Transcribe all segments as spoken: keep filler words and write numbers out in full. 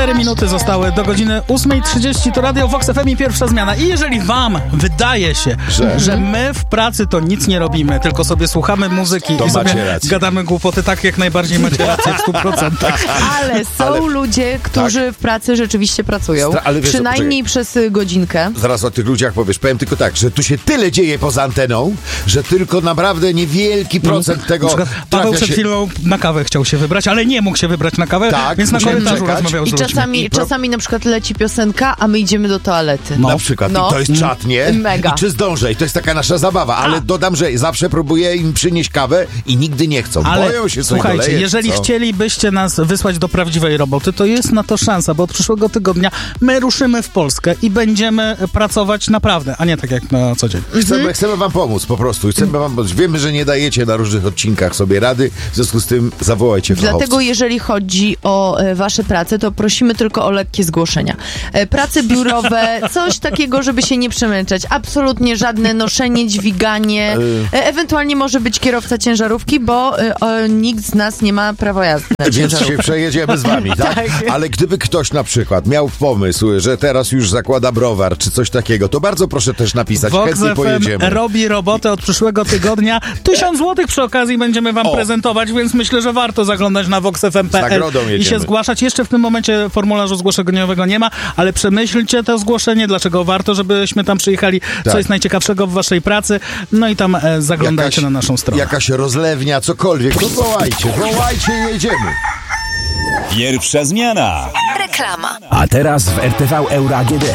cztery minuty zostały do godziny ósma trzydzieści. To Radio Vox F M i pierwsza zmiana. I jeżeli wam wydaje się, że, że my w pracy to nic nie robimy, tylko sobie słuchamy muzyki to i sobie rację. gadamy głupoty, tak jak najbardziej macie rację w stu procentach. Ale są ale, ludzie, którzy tak? w pracy rzeczywiście pracują. Stra- ale wiesz, przynajmniej poczekaj. przez godzinkę. Zaraz o tych ludziach powiesz. Powiem tylko tak, że tu się tyle dzieje poza anteną, że tylko naprawdę niewielki procent tego... Na przykład Paweł przed się... chwilą na kawę chciał się wybrać, ale nie mógł się wybrać na kawę, tak, więc na korytarzu rozmawiał z I ludźmi. czasami, I pro... czasami na przykład leci piosenka, a my idziemy do toalety. No. Na przykład. No. I to jest czat, nie? Mega. I czy zdążę? I to jest taka nasza zabawa. Ale a. dodam, że zawsze próbuję im przynieść kawę i nigdy nie chcą. Ale boją się, coś słuchajcie, doleje, jeżeli co? chcielibyście nas wysłać do prawdziwej roboty, to jest na to szansa, bo od przyszłego tygodnia my ruszymy w Polskę i będziemy pracować naprawdę, a nie tak jak na co dzień. Chcemy, mhm. chcemy wam pomóc po prostu. Chcemy wam pomóc. Wiemy, że nie dajecie na różnych odcinkach sobie rady, w związku z tym zawołajcie fachowców. Dlatego jeżeli chodzi o e, wasze prace, to prosimy tylko o lekkie zgłoszenia. E, prace biurowe, coś takiego, żeby się nie przemęczać. Absolutnie żadne noszenie, dźwiganie. E, ewentualnie może być kierowca ciężarówki, bo e, o, nikt z nas nie ma prawa jazdy na Więc się przejedziemy z wami, tak? tak? Ale gdyby ktoś na przykład miał pomysł, że teraz już zakłada browar, czy coś takiego, to bardzo proszę też napisać. Vox Chętnie F M pojedziemy. robi robotę od przyszłego tygodnia. Tysiąc złotych przy okazji będziemy wam o. prezentować, więc myślę, że warto zaglądać na vox f m kropka p l i się zgłaszać. Jeszcze w tym momencie formularzu zgłoszeniowego nie ma, ale przemyślcie to zgłoszenie, dlaczego warto, żebyśmy tam przyjechali, tak. co jest najciekawszego w waszej pracy, no i tam e, zaglądajcie jakaś, na naszą stronę. Jakaś rozlewnia, cokolwiek, to wołajcie, wołajcie i jedziemy. Pierwsza zmiana. Reklama. A teraz w R T V Euro A G D.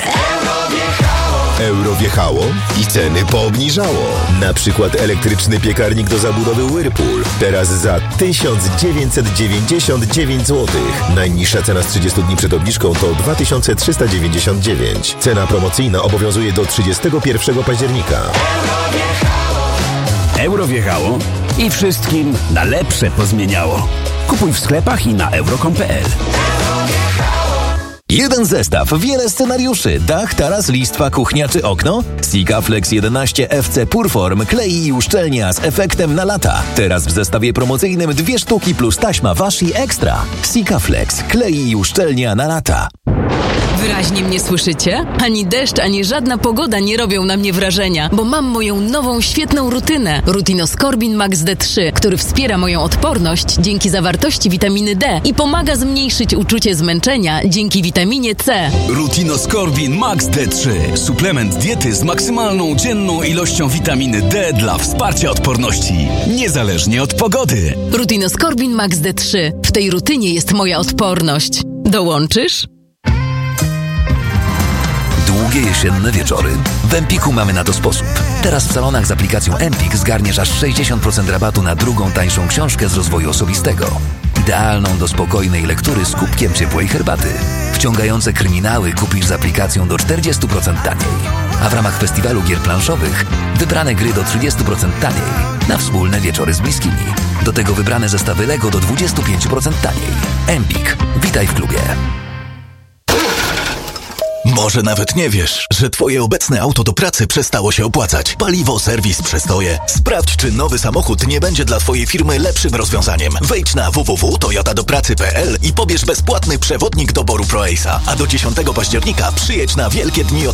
Euro wjechało i ceny poobniżało. Na przykład elektryczny piekarnik do zabudowy Whirlpool. Teraz za tysiąc dziewięćset dziewięćdziesiąt dziewięć złotych. Najniższa cena z trzydziestu dni przed obniżką to dwa tysiące trzysta dziewięćdziesiąt dziewięć. Cena promocyjna obowiązuje do trzydziestego pierwszego października. Euro wjechało i wszystkim na lepsze pozmieniało. Kupuj w sklepach i na euro kropka p l. Jeden zestaw, wiele scenariuszy. Dach, taras, listwa, kuchnia czy okno? Sikaflex jedenaście F C Purform, klei i uszczelnia z efektem na lata. Teraz w zestawie promocyjnym dwie sztuki plus taśma Washi Extra. Sikaflex, klei i uszczelnia na lata. Wyraźnie mnie słyszycie? Ani deszcz, ani żadna pogoda nie robią na mnie wrażenia, bo mam moją nową, świetną rutynę. Rutinoskorbin Max D trzy, który wspiera moją odporność dzięki zawartości witaminy D i pomaga zmniejszyć uczucie zmęczenia dzięki witaminie C. Rutinoskorbin Max D trzy. Suplement diety z maksymalną dzienną ilością witaminy D dla wsparcia odporności, niezależnie od pogody. Rutinoskorbin Max D trzy. W tej rutynie jest moja odporność. Dołączysz? Długie jesienne wieczory. W Empiku mamy na to sposób. Teraz w salonach z aplikacją Empik zgarniesz aż sześćdziesiąt procent rabatu na drugą tańszą książkę z rozwoju osobistego. Idealną do spokojnej lektury z kubkiem ciepłej herbaty. Wciągające kryminały kupisz z aplikacją do czterdzieści procent taniej. A w ramach festiwalu gier planszowych wybrane gry do trzydzieści procent taniej. Na wspólne wieczory z bliskimi. Do tego wybrane zestawy Lego do dwadzieścia pięć procent taniej. Empik. Witaj w klubie. Może nawet nie wiesz, że twoje obecne auto do pracy przestało się opłacać. Paliwo, serwis, przestoje. Sprawdź, czy nowy samochód nie będzie dla twojej firmy lepszym rozwiązaniem. Wejdź na w w w kropka toyota do pracy kropka p l i pobierz bezpłatny przewodnik doboru ProAce'a. A do dziesiątego października przyjedź na Wielkie Dni od